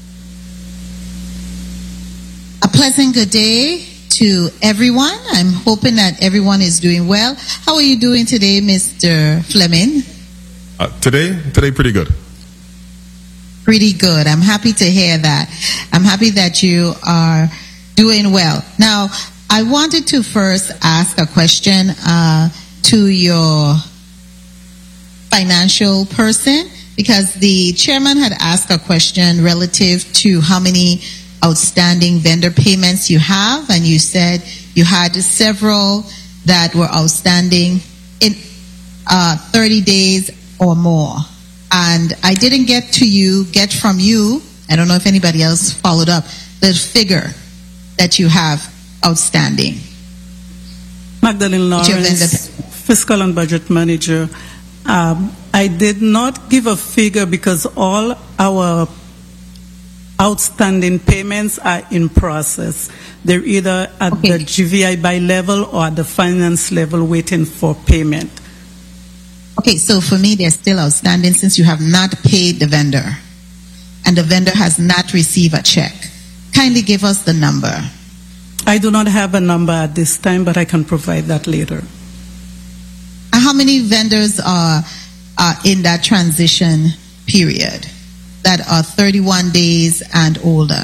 A pleasant good day to everyone. I'm hoping that everyone is doing well. How are you doing today, Mister Fleming? Uh, today, today pretty good. Pretty good. I'm happy to hear that. I'm happy that you are doing well. Now, I wanted to first ask a question uh, to your financial person, because the chairman had asked a question relative to how many outstanding vendor payments you have, and you said you had several that were outstanding in uh, thirty days or more. And I didn't get to you, get from you, I don't know if anybody else followed up, the figure that you have outstanding. Magdalene Lawrence, Fiscal and Budget Manager. Um, I did not give a figure because all our outstanding payments are in process. They're either at okay. the G V I by level or at the finance level waiting for payment. Okay, so for me, they're still outstanding since you have not paid the vendor and the vendor has not received a check. Kindly give us the number. I do not have a number at this time, but I can provide that later. And how many vendors are, are in that transition period that are thirty-one days and older?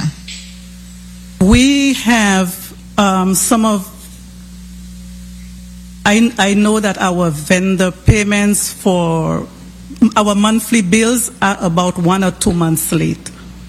We have um, some of, I, I know that our vendor payments for our monthly bills are about one or two months late.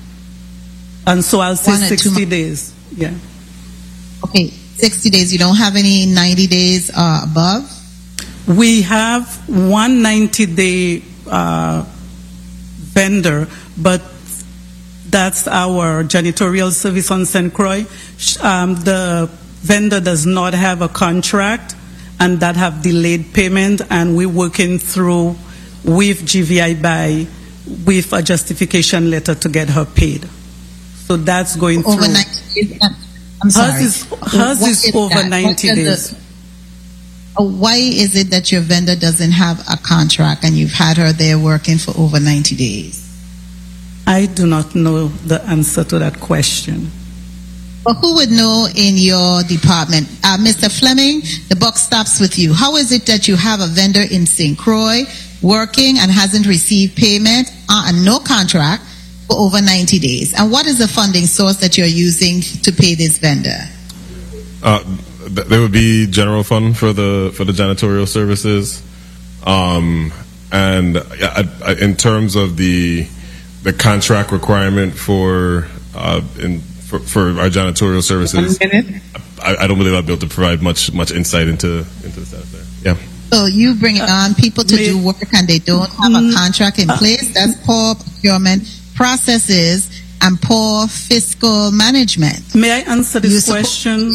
And so I'll say sixty days. Yeah. Okay, sixty days. You don't have any ninety days uh, above? We have one ninety day uh, vendor, but that's our janitorial service on Saint Croix. Um, the vendor does not have a contract, and that have delayed payment, and we're working through with G V I by with a justification letter to get her paid. So that's going through. Over ninety days. I'm sorry. Hers is, hers is, is over that? ninety days. The, uh, why is it that your vendor doesn't have a contract and you've had her there working for over ninety days? I do not know the answer to that question. But who would know in your department? Uh, Mister Fleming, the buck stops with you. How is it that you have a vendor in Saint Croix working and hasn't received payment uh, and no contract for over ninety days? And what is the funding source that you're using to pay this vendor? Uh, th- there would be general fund for the for the janitorial services, um, and I, I, in terms of the the contract requirement for uh, in for, for our janitorial services, I, I don't believe I'll be able to provide much much insight into into the status there. Yeah. So you bring on people to do work and they don't have a contract in place. That's poor procurement processes and poor fiscal management. May I answer this you question?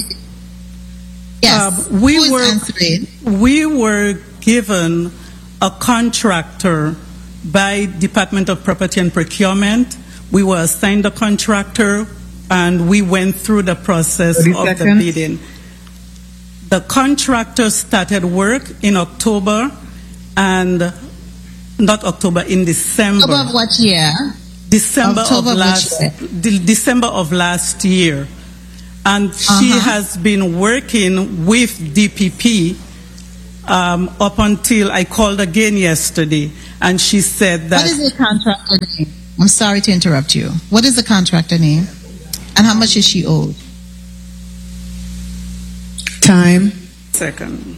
Yes. Uh, we Who is were answering? we were given a contractor by Department of Property and Procurement. We were assigned a contractor, and we went through the process of seconds. the bidding. The contractor started work in October, and not October, in December. October of what year? December October of last which year? de- December of last year, And she has been working with D P P um, up until I called again yesterday, and she said that... What is the contractor name? I'm sorry to interrupt you. What is the contractor name? And how much is she owed? Time. Second.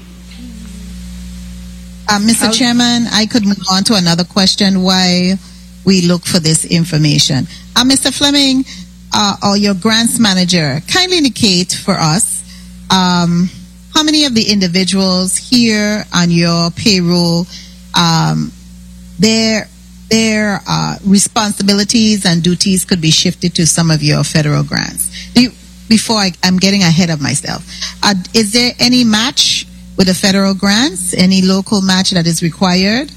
Uh, Mister I'll- Chairman, I could move on to another question while we look for this information. Uh, Mister Fleming, uh, or your grants manager, kindly indicate for us um, how many of the individuals here on your payroll, um, their their uh, responsibilities and duties could be shifted to some of your federal grants. Do you, before I, I'm getting ahead of myself, uh, is there any match with the federal grants? Any local match that is required?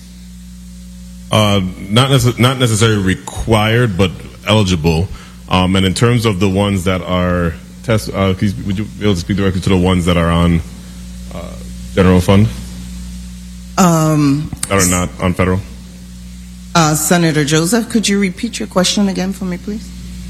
Uh, not necess- not necessarily required, but eligible. Um, and in terms of the ones that are test, uh, could you, would you be able to speak directly to the ones that are on uh, general fund Um, that are not on federal? uh, Senator Joseph, could you repeat your question again for me, please?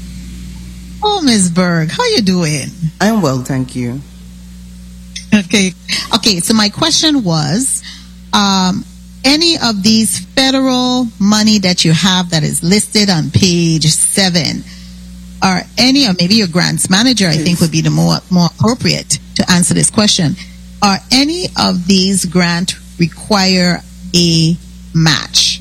Oh, Miz Berg, how you doing? I am well, thank you. Okay. Okay, so my question was, um, any of these federal money that you have that is listed on page seven, or any, or maybe your grants manager, I think would be the more, more appropriate to answer this question. Are any of these grants require a match?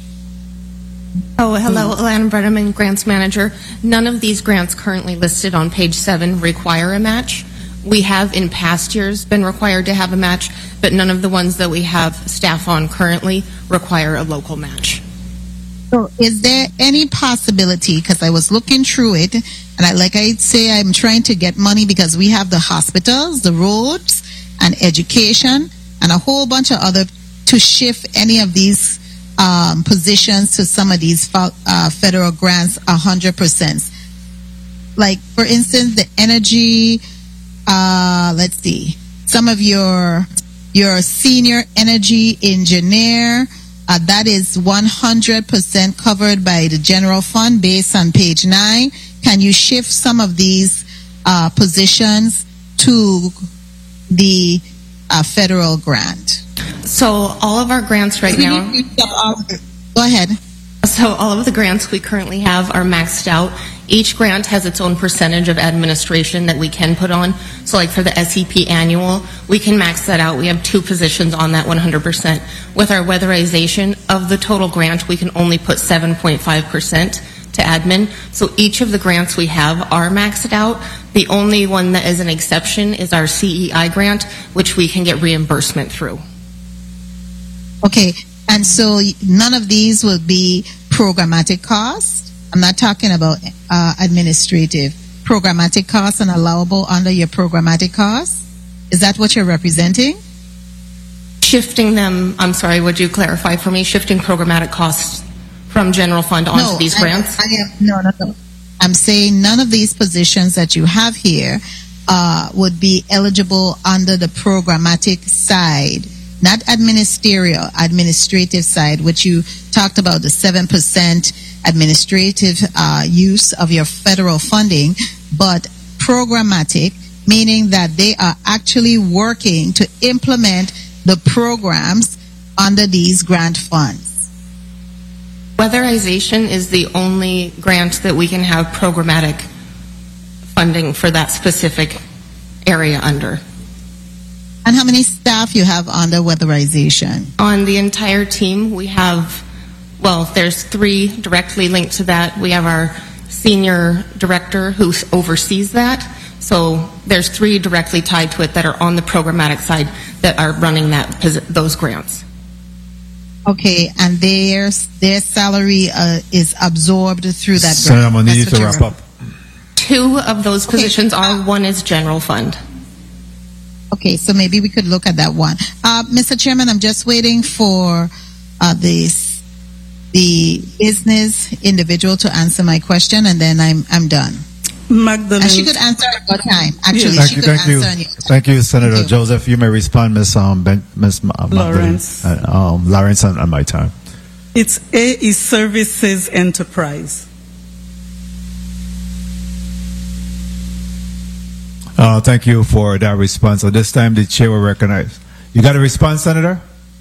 Oh, hello, Alana Brenneman, Grants Manager. None of these grants currently listed on page seven require a match. We have in past years been required to have a match, but none of the ones that we have staff on currently require a local match. So is there any possibility, because I was looking through it, and I, like I say, I'm trying to get money because we have the hospitals, the roads, and education, and a whole bunch of other, to shift any of these um, positions to some of these uh, federal grants one hundred percent. Like, for instance, the energy, uh, let's see, some of your your senior energy engineer, uh, that is one hundred percent covered by the general fund based on page nine. Can you shift some of these uh, positions to the uh, federal grant? So all of our grants right now... Go ahead. So all of the grants we currently have are maxed out. Each grant has its own percentage of administration that we can put on. So like for the S E P annual, we can max that out. We have two positions on that one hundred percent. With our weatherization of the total grant, we can only put seven point five percent to admin. So each of the grants we have are maxed out. The only one that is an exception is our C E I grant, which we can get reimbursement through. Okay, and so none of these will be programmatic costs. I'm not talking about uh, administrative. Programmatic costs and allowable under your programmatic costs. Is that what you're representing? Shifting them, I'm sorry, would you clarify for me, shifting programmatic costs from general fund onto no, these I, grants? I am, no, no, no. I'm saying none of these positions that you have here uh, would be eligible under the programmatic side, not administerial, administrative side, which you talked about, the seven percent administrative uh, use of your federal funding, but programmatic, meaning that they are actually working to implement the programs under these grant funds. Weatherization is the only grant that we can have programmatic funding for that specific area under. And how many staff you have under weatherization? On the entire team, we have, well, there's three directly linked to that. We have our senior director who oversees that. So there's three directly tied to it that are on the programmatic side that are running that those grants. Okay, and their their salary uh, is absorbed through that Senator, grant. I'm going to need That's to what wrap up. Two of those positions are, one is general fund. Okay, so maybe we could look at that one. Uh, Mister Chairman, I'm just waiting for uh, the the business individual to answer my question, and then I'm I'm done. Magdalene. And she could answer at what time? Actually, Thank she you, could thank you, answer. on your- thank you, Senator Joseph. You may respond, Miss Um, ben, Miss uh, Lawrence. Uh, um, Lawrence, on, on my time. It's A E Services Enterprise. Uh, thank you for that response. So this time the chair will recognize. You got a response, Senator?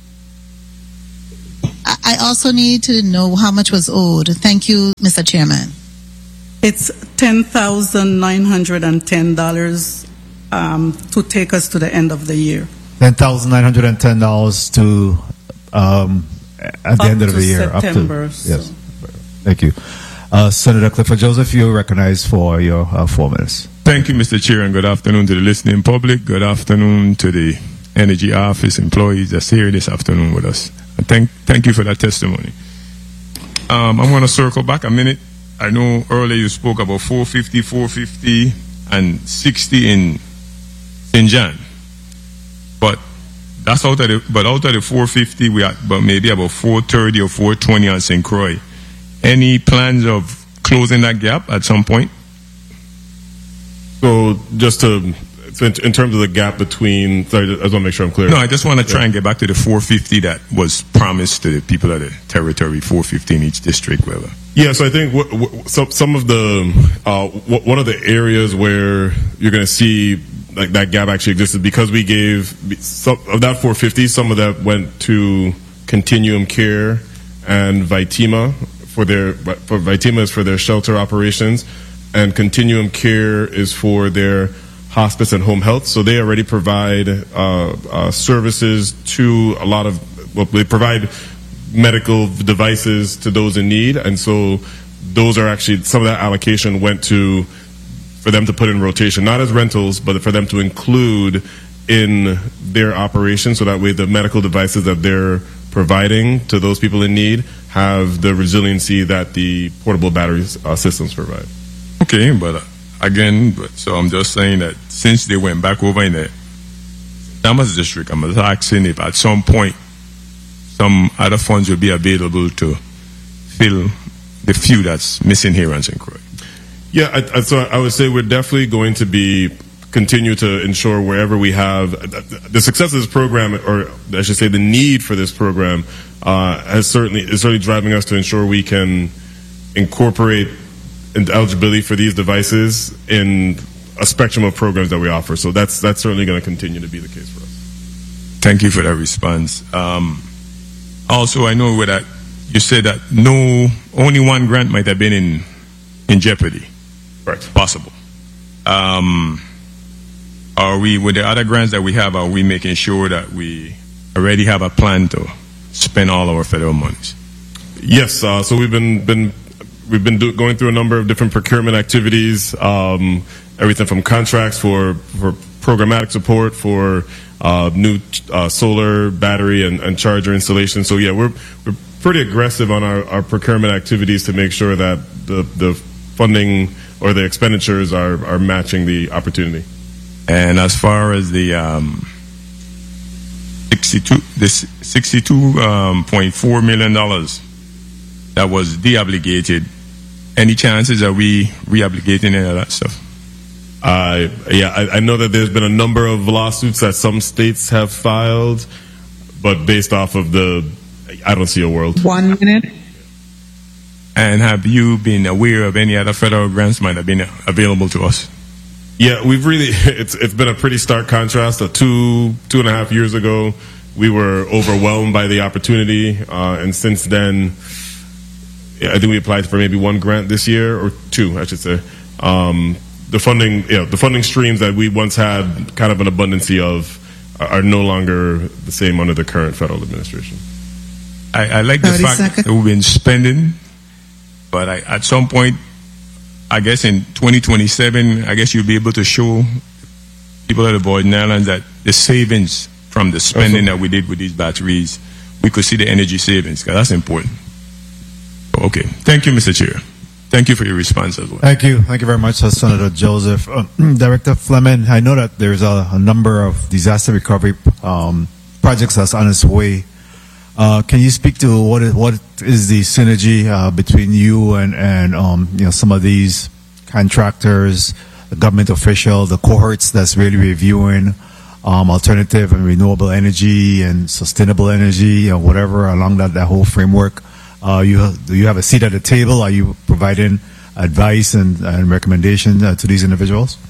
I I also need to know how much was owed. Thank you, Mister Chairman. It's ten thousand nine hundred ten dollars um, to take us to the end of the year. ten thousand nine hundred ten dollars to um, at the Up end of to the year. September, Up to, so. yes. Thank you. Uh, Senator Clifford Joseph, you're recognized for your uh, four minutes. Thank you, Mister Chair, and good afternoon to the listening public. Good afternoon to the Energy Office employees that's here this afternoon with us. And thank, thank you for that testimony. Um, I'm going to circle back a minute. I know earlier you spoke about four fifty, four fifty, and sixty in Saint John. But that's out of the, but out of the four fifty, we are but maybe about four thirty or four twenty on Saint Croix. Any plans of closing that gap at some point? So just to, so in, in terms of the gap between, sorry, I just want to make sure I'm clear. No, I just want to try and get back to the four fifty that was promised to the people of the territory, four fifty in each district, whatever. Yeah, so I think w- w- some some of the uh, w- one of the areas where you're going to see like that gap actually existed because we gave some of that four fifty. Some of that went to Continuum Care and Vitima for their for Vitima is for their shelter operations, and Continuum Care is for their hospice and home health. So they already provide uh, uh, services to a lot of well, they provide medical devices to those in need, and so those are actually some of that allocation went to for them to put in rotation, not as rentals, but for them to include in their operation, so that way the medical devices that they're providing to those people in need have the resiliency that the portable battery uh, systems provide. Okay, but uh, again, but, so I'm just saying that since they went back over in the Damas district, I'm just asking if at some point some other funds will be available to fill the few that's missing here on Saint Croix. Yeah, I, I, so I would say we're definitely going to be continue to ensure wherever we have the success of this program, or I should say the need for this program, uh, has certainly is certainly driving us to ensure we can incorporate eligibility for these devices in a spectrum of programs that we offer. So that's that's certainly going to continue to be the case for us. Thank you for that response. Um, also, I know that you said that no, only one grant might have been in in jeopardy. Correct. Possible. Um, are we, with the other grants that we have, are we making sure that we already have a plan to spend all our federal monies? Yes. Uh, so we've been been we've been do, going through a number of different procurement activities. Um, everything from contracts for for programmatic support for uh, new uh, solar, battery, and, and charger installation. So yeah, we're we're pretty aggressive on our, our procurement activities to make sure that the the funding or the expenditures are, are matching the opportunity. And as far as the um, sixty-two, this sixty-two point four million dollars that was de-obligated, any chances are we re-obligating any of that stuff? Uh, yeah, I, I know that there's been a number of lawsuits that some states have filed, but based off of the, I don't see a world. One minute. And have you been aware of any other federal grants might have been available to us? Yeah, we've really, it's it's been a pretty stark contrast. Uh, two, two and a half years ago, we were overwhelmed by the opportunity, uh, and since then, yeah, I think we applied for maybe one grant this year, or two, I should say. Um, the funding, you know, the funding streams that we once had kind of an abundancy of are, are no longer the same under the current federal administration. I, I like the fact seconds. that we've been spending, but I, at some point, I guess in twenty twenty-seven, I guess you'll be able to show people of the Virgin Islands that the savings from the spending that we did with these batteries, we could see the energy savings, because that's important. Okay. Thank you, Mister Chair. Thank you for your response as well. Thank you. Thank you very much, Senator Joseph. Uh, Director Fleming, I know that there's a, a number of disaster recovery um, projects that's on its way. Uh, can you speak to what is, what is the synergy uh, between you and, and um, you know, some of these contractors, the government official, the cohorts that's really reviewing um, alternative and renewable energy and sustainable energy, or whatever along that, that whole framework? Uh, you do you have a seat at the table? Are you providing advice and, and recommendation uh, to these individuals?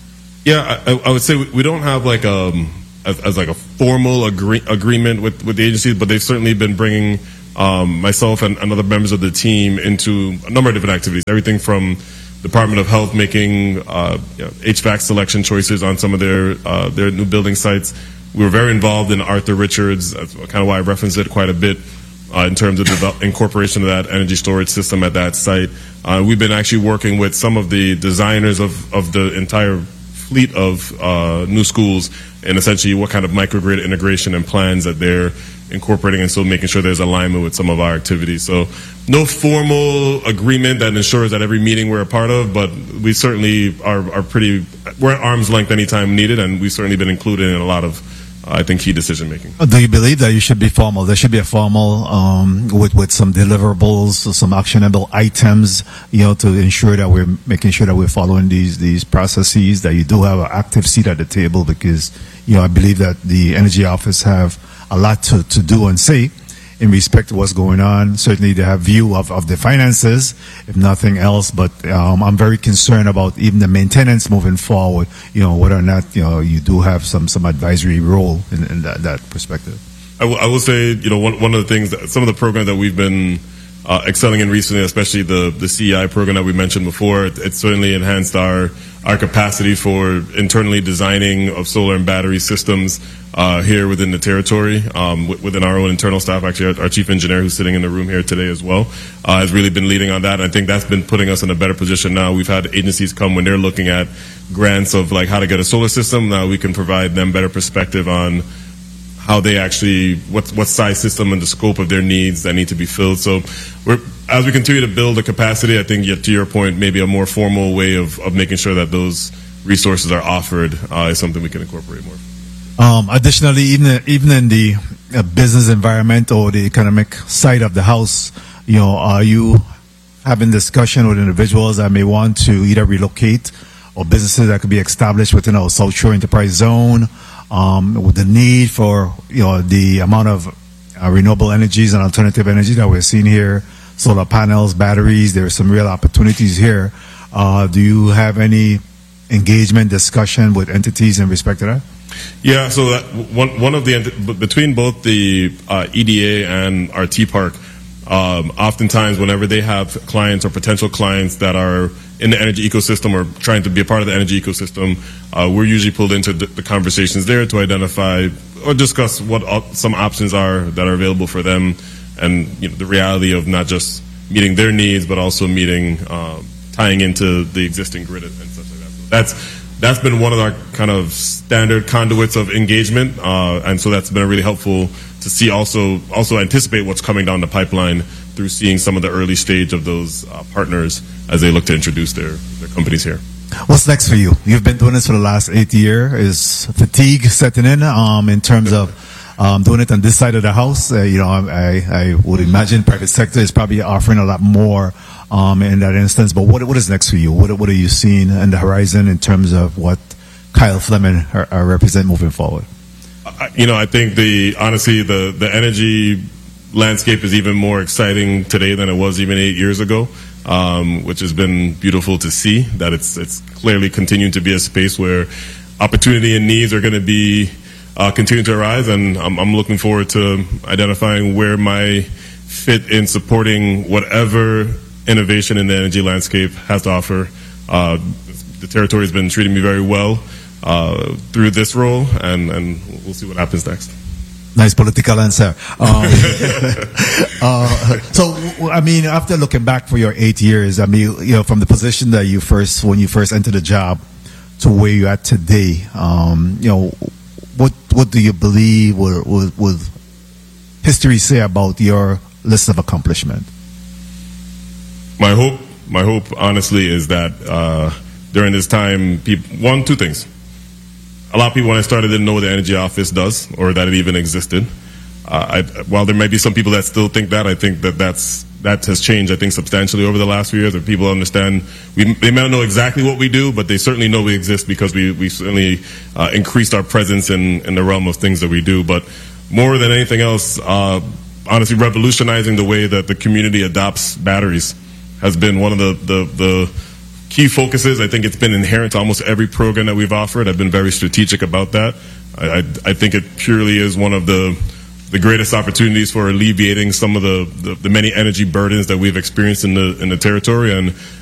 Yeah, I, I would say we don't have like um as, as like a formal agree, agreement with, with the agencies, but they've certainly been bringing um, myself and, and other members of the team into a number of different activities. Everything from Department of Health making uh, you know, H V A C selection choices on some of their uh, their new building sites. We were very involved in Arthur Richards. That's kind of why I referenced it quite a bit uh, in terms of the incorporation of that energy storage system at that site. Uh, we've been actually working with some of the designers of, of the entire fleet of uh, new schools and essentially what kind of microgrid integration and plans that they're incorporating, and so making sure there's alignment with some of our activities. So no formal agreement that ensures that every meeting we're a part of, but we certainly are, are pretty, we're at arm's length anytime needed, and we've certainly been included in a lot of I think key decision making. Do you believe that you should be formal? There should be a formal um, with with some deliverables, some actionable items, you know, to ensure that we're making sure that we're following these these processes. That you do have an active seat at the table, because you know I believe that the Energy Office have a lot to, to do and say in respect to what's going on. Certainly they have view of, of the finances, if nothing else, but um, I'm very concerned about even the maintenance moving forward, you know, whether or not, you know, you do have some, some advisory role in, in that, that perspective. I, w- I will say, you know, one, one of the things, that, some of the programs that we've been uh, excelling in recently, especially the, the C E I program that we mentioned before, it, it certainly enhanced our, our capacity for internally designing of solar and battery systems Uh, here within the territory, um, w- within our own internal staff. Actually, our, our chief engineer, who's sitting in the room here today as well, uh, has really been leading on that. And I think that's been putting us in a better position now. We've had agencies come when they're looking at grants of like how to get a solar system. Now we can provide them better perspective on how they actually, what, what size system and the scope of their needs that need to be filled. So we're, as we continue to build the capacity, I think, yet to your point, maybe a more formal way of, of making sure that those resources are offered uh, is something we can incorporate more. Um, additionally, even even in the uh, business environment or the economic side of the house, you know, are you having discussion with individuals that may want to either relocate or businesses that could be established within our South Shore Enterprise Zone, um, with the need for, you know, the amount of uh, renewable energies and alternative energy that we're seeing here, solar panels, batteries? There are some real opportunities here. Uh, do you have any engagement, discussion with entities in respect to that? Yeah, so that one one of the between both the uh, E D A and our T Park, um, oftentimes whenever they have clients or potential clients that are in the energy ecosystem or trying to be a part of the energy ecosystem, uh, we're usually pulled into the, the conversations there to identify or discuss what op- some options are that are available for them, and you know, the reality of not just meeting their needs but also meeting uh, tying into the existing grid and such like that. So that's That's been one of our kind of standard conduits of engagement, uh, and so that's been really helpful to see also also anticipate what's coming down the pipeline through seeing some of the early stage of those uh, partners as they look to introduce their, their companies here. What's next for you? You've been doing this for the last eight years. Is fatigue setting in um, in terms of um, doing it on this side of the house? Uh, you know, I, I would imagine private sector is probably offering a lot more Um, in that instance, but what what is next for you? What what are you seeing on the horizon in terms of what Kyle Fleming are, are represent moving forward? I, you know, I think the honestly the the energy landscape is even more exciting today than it was even eight years ago, um, which has been beautiful to see. That it's it's clearly continuing to be a space where opportunity and needs are going to be uh, continuing to arise, and I'm, I'm looking forward to identifying where my fit in supporting whatever innovation in the energy landscape has to offer. Uh, the territory has been treating me very well uh, through this role, and, and we'll see what happens next. Nice political answer. Um, uh, so, I mean, after looking back for your eight years, I mean, you know, from the position that you first, when you first entered the job to where you're at today, um, you know, what what do you believe will, will, will history say about your list of accomplishment? My hope, my hope, honestly, is that uh, during this time, people, one, two things. A lot of people, when I started, didn't know what the Energy Office does or that it even existed. Uh, I, while there may be some people that still think that, I think that that's, that has changed, I think, substantially over the last few years. That people understand, we, they may not know exactly what we do, but they certainly know we exist because we, we certainly uh, increased our presence in, in the realm of things that we do. But more than anything else, uh, honestly, revolutionizing the way that the community adopts batteries has been one of the, the, the key focuses. I think it's been inherent to almost every program that we've offered. I've been very strategic about that. I, I, I think it purely is one of the the greatest opportunities for alleviating some of the, the, the many energy burdens that we've experienced in the in the territory, and